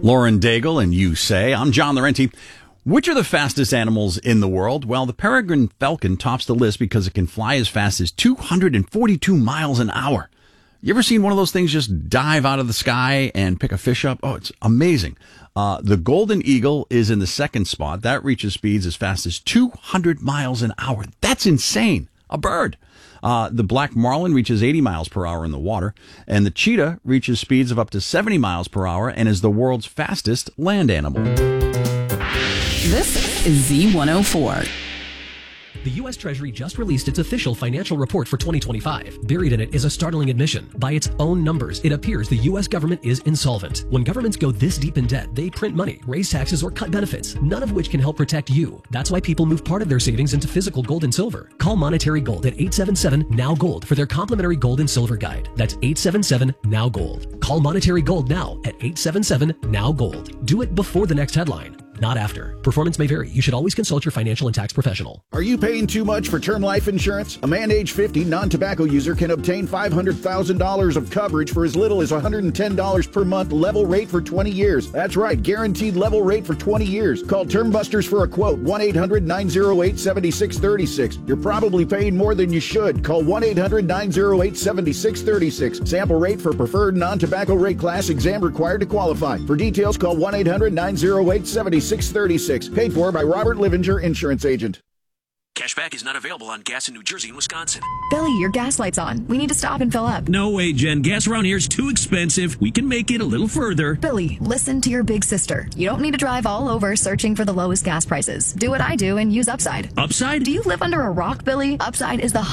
Lauren Daigle and You Say. I'm John Laurenti. Which are the fastest animals in the world? Well, the peregrine falcon tops the list because it can fly as fast as 242 miles an hour. You ever seen one of those things just dive out of the sky and pick a fish up? Oh, it's amazing. The golden eagle is in the second spot. That reaches speeds as fast as 200 miles an hour. That's insane. A bird. The black marlin reaches 80 miles per hour in the water, and the cheetah reaches speeds of up to 70 miles per hour and is the world's fastest land animal. This is Z104. The U.S. Treasury just released its official financial report for 2025. Buried in it is a startling admission. By its own numbers, it appears the U.S. government is insolvent. When governments go this deep in debt, they print money, raise taxes, or cut benefits, none of which can help protect you. That's why people move part of their savings into physical gold and silver. Call Monetary Gold at 877-NOW-GOLD for their complimentary gold and silver guide. That's 877-NOW-GOLD. Call Monetary Gold now at 877-NOW-GOLD. Do it before the next headline, not after. Performance may vary. You should always consult your financial and tax professional. Are you paying too much for term life insurance? A man age 50 non-tobacco user can obtain $500,000 of coverage for as little as $110 per month, level rate for 20 years. That's right, guaranteed level rate for 20 years. Call Term Busters for a quote, 1-800-908-7636. You're probably paying more than you should. Call 1-800-908-7636. Sample rate for preferred non-tobacco rate class, exam required to qualify. For details, call 1-800-908-7636. Paid for by Robert Livinger, insurance agent. Cashback is not available on gas in New Jersey and Wisconsin. Billy, your gas light's on. We need to stop and fill up. No way, Jen. Gas around here is too expensive. We can make it a little further. Billy, listen to your big sister. You don't need to drive all over searching for the lowest gas prices. Do what I do and use Upside. Upside? Do you live under a rock, Billy? Upside is the